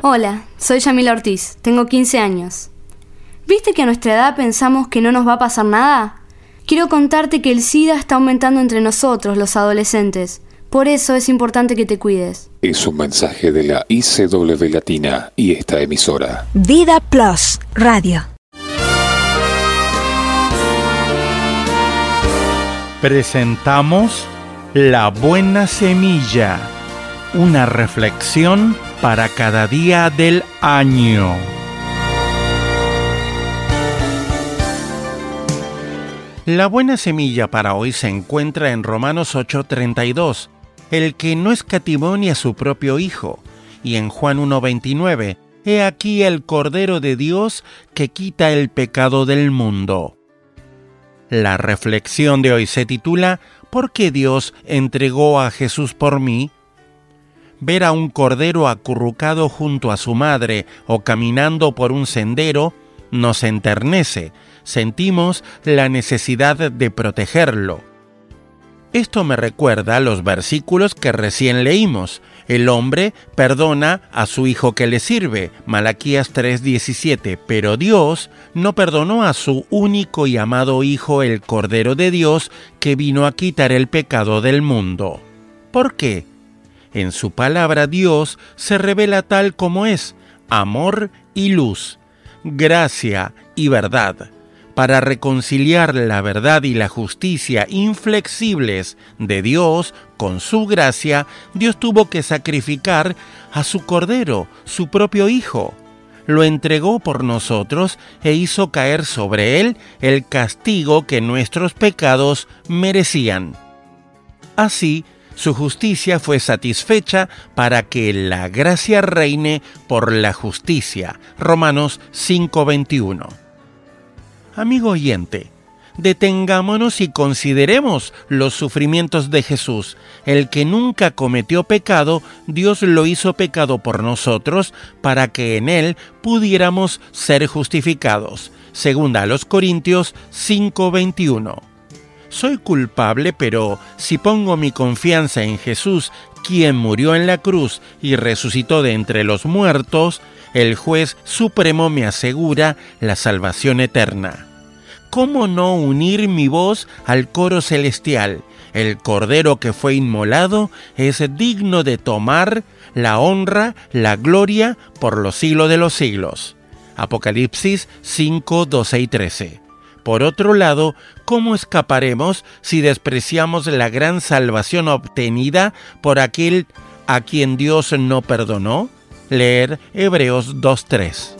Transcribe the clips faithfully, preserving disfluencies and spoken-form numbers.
Hola, soy Yamila Ortiz, tengo quince años. ¿Viste que a nuestra edad pensamos que no nos va a pasar nada? Quiero contarte que el SIDA está aumentando entre nosotros, los adolescentes. Por eso es importante que te cuides. Es un mensaje de la I C W Latina y esta emisora. Vida Plus Radio. Presentamos La Buena Semilla, una reflexión para cada día del año. La buena semilla para hoy se encuentra en Romanos ocho treinta y dos, el que no escatimó ni a su propio Hijo, y en Juan uno veintinueve, he aquí el Cordero de Dios que quita el pecado del mundo. La reflexión de hoy se titula ¿Por qué Dios entregó a Jesús por mí? Ver a un cordero acurrucado junto a su madre o caminando por un sendero nos enternece, sentimos la necesidad de protegerlo. Esto me recuerda a los versículos que recién leímos. El hombre perdona a su hijo que le sirve, Malaquías tres diecisiete, pero Dios no perdonó a su único y amado Hijo, el Cordero de Dios, que vino a quitar el pecado del mundo. ¿Por qué? En su palabra Dios se revela tal como es, amor y luz, gracia y verdad. Para reconciliar la verdad y la justicia inflexibles de Dios con su gracia, Dios tuvo que sacrificar a su Cordero, su propio Hijo. Lo entregó por nosotros e hizo caer sobre él el castigo que nuestros pecados merecían. Así, su justicia fue satisfecha para que la gracia reine por la justicia. Romanos cinco veintiuno. Amigo oyente, detengámonos y consideremos los sufrimientos de Jesús. El que nunca cometió pecado, Dios lo hizo pecado por nosotros para que en él pudiéramos ser justificados. Segunda a los Corintios cinco veintiuno. Soy culpable, pero si pongo mi confianza en Jesús, quien murió en la cruz y resucitó de entre los muertos, el juez supremo me asegura la salvación eterna. ¿Cómo no unir mi voz al coro celestial? El Cordero que fue inmolado es digno de tomar la honra, la gloria por los siglos de los siglos. Apocalipsis cinco, doce y trece. Por otro lado, ¿cómo escaparemos si despreciamos la gran salvación obtenida por aquel a quien Dios no perdonó? Leer Hebreos dos tres.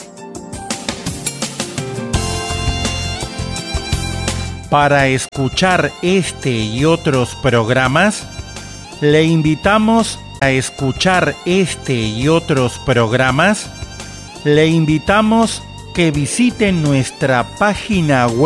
Para escuchar este y otros programas, le invitamos a escuchar este y otros programas, le invitamos que visite nuestra página web